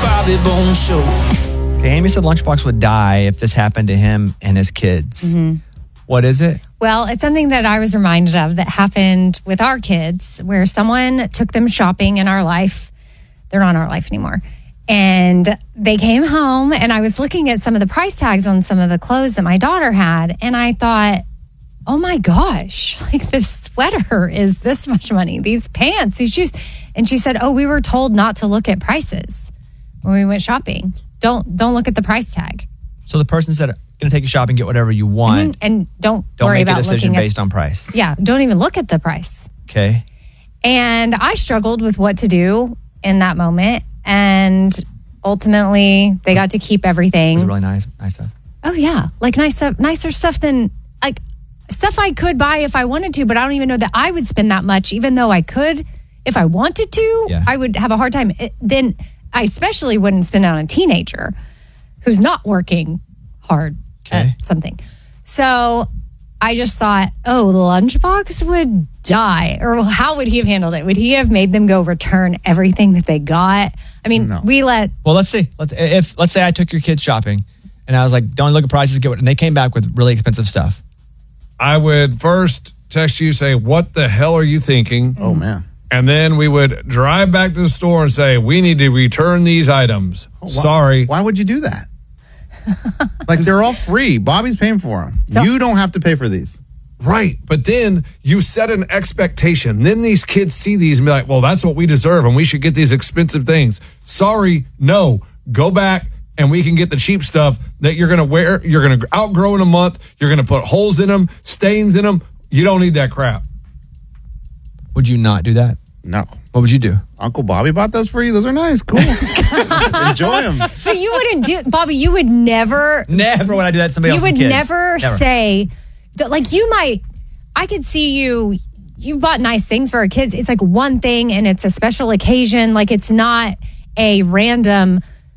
Bobby Bones Show. Okay, Amy said Lunchbox would die if this happened to him and his kids. Mm-hmm. What is it? Well, it's something that I was reminded of that happened with our kids, where someone took them shopping in our life. They're not in our life anymore. And they came home, and I was looking at some of the price tags on some of the clothes that my daughter had, and I thought, oh my gosh, like this sweater is this much money, these pants, these shoes. And she said, oh, we were told not to look at prices when we went shopping. Don't look at the price tag. So the person said, going to take you shopping, get whatever you want. And don't make worry a about decision looking based on price. Yeah, don't even look at the price. Okay. And I struggled with what to do in that moment. And ultimately, they got to keep everything. Was it really nice stuff? Oh, yeah. Like nicer stuff than, like, stuff I could buy if I wanted to, but I don't even know that I would spend that much, even though I could. If I wanted to, Yeah. I would have a hard time. Then I especially wouldn't spend it on a teenager who's not working hard at something. So I just thought, oh, Lunchbox would die. Or how would he have handled it? Would he have made them go return everything that they got? I mean, Well, let's see. Let's say I took your kids shopping and I was like, don't look at prices, get what, and they came back with really expensive stuff. I would first text you, say, what the hell are you thinking? Oh, man. And then we would drive back to the store and say, we need to return these items. Sorry. Why would you do that? Like, they're all free. Bobby's paying for them. You don't have to pay for these. Right. But then you set an expectation. Then these kids see these and be like, well, that's what we deserve and we should get these expensive things. Sorry. No. Go back and we can get the cheap stuff that you're going to wear. You're going to outgrow in a month. You're going to put holes in them, stains in them. You don't need that crap. Would you not do that? No. What would you do? Uncle Bobby bought those for you? Those are nice. Cool. Enjoy them. But you wouldn't do, Bobby, you would never. Never would I do that to somebody else's kids. You would never say, like, you might, I could see you've bought nice things for our kids. It's like one thing and it's a special occasion. Like, it's not a random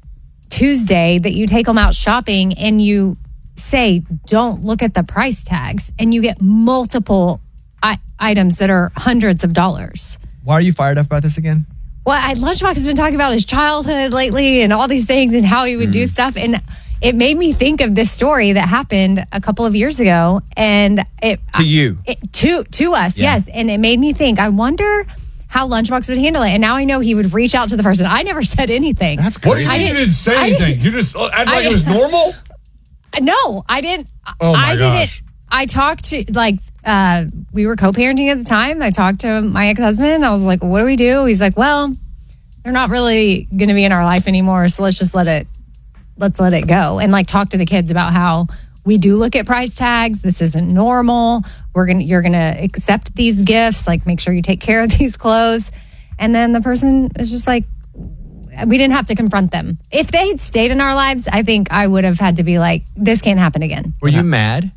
Tuesday that you take them out shopping and you say, don't look at the price tags, and you get multiple items that are hundreds of dollars. Why are you fired up about this again? Well, Lunchbox has been talking about his childhood lately and all these things and how he would do stuff. And it made me think of this story that happened a couple of years ago. And to us, yes. And it made me think, I wonder how Lunchbox would handle it. And now I know he would reach out to the person. I never said anything. That's What do crazy. you mean you didn't say anything? You just act like it was normal? No, I didn't. Oh, my I gosh. didn't. I talked to, we were co-parenting at the time. I talked to my ex-husband. I was like, what do we do? He's like, well, they're not really going to be in our life anymore. So let's let it go. And like talk to the kids about how we do look at price tags. This isn't normal. You're going to accept these gifts. Like, make sure you take care of these clothes. And then the person is just like, we didn't have to confront them. If they had stayed in our lives, I think I would have had to be like, this can't happen again. Were you mad?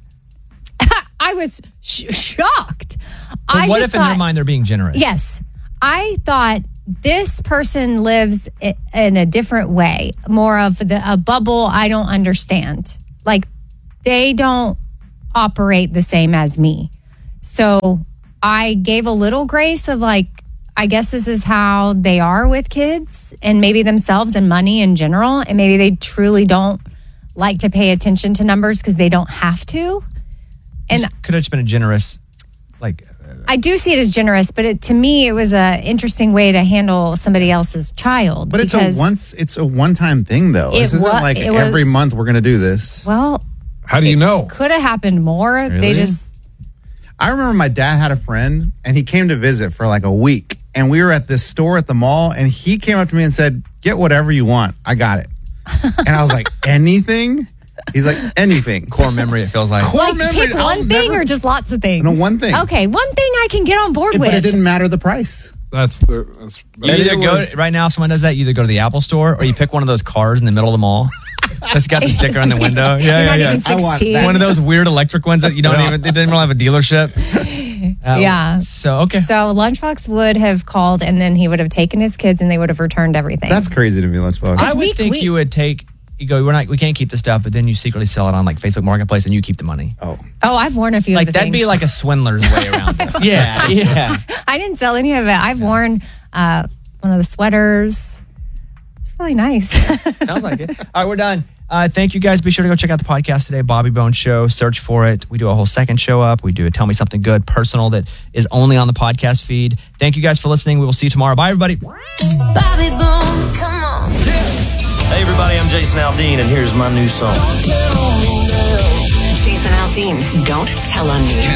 I was shocked. But what if in their mind they're being generous? Yes. I thought this person lives in a different way, more of a bubble I don't understand. Like, they don't operate the same as me. So I gave a little grace of like, I guess this is how they are with kids and maybe themselves and money in general. And maybe they truly don't like to pay attention to numbers because they don't have to. And could have just been a generous, like. I do see it as generous, but to me, it was an interesting way to handle somebody else's child. But it's a one-time thing, though. This isn't like every month we're going to do this. Well, how do you know? Could have happened more. Really? I remember my dad had a friend, and he came to visit for like a week. And we were at this store at the mall, and he came up to me and said, get whatever you want. I got it. And I was like, anything? He's like, anything. Core memory, it feels like. Pick one thing or just lots of things? No, one thing. Okay, one thing I can get on board with. But it didn't matter the price. You either go right now. If someone does that, you either go to the Apple store or you pick one of those cars in the middle of the mall that's got the sticker on the window. Yeah. Even 16. One of those weird electric ones that you don't even. They didn't really have a dealership. Yeah. So okay. So Lunchbox would have called, and then he would have taken his kids, and they would have returned everything. That's crazy to me, Lunchbox. I would think you would take. You go, we can't keep the stuff, but then you secretly sell it on like Facebook Marketplace and you keep the money. Oh, I've worn a few of the that'd things. be like a swindler's way around it. Yeah. I didn't sell any of it. I've worn one of the sweaters really nice. Sounds like it. All right, we're done. Thank you guys. Be sure to go check out the podcast today, Bobby Bones Show. Search for it. We do a whole second show up. We do a Tell Me Something Good personal that is only on the podcast feed. Thank you guys for listening. We will see you tomorrow. Bye, everybody. Bobby Bones, come on. Hey, everybody, I'm Jason Aldean, and here's my new song. Jason Aldean, Don't Tell on Me.